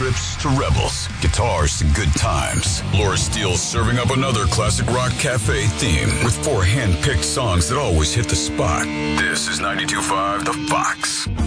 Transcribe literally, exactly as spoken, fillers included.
trips to revels, guitars to good times. Laura Steele serving up another classic rock cafe theme with four hand-picked songs that always hit the spot. This is ninety-two point five The Fox.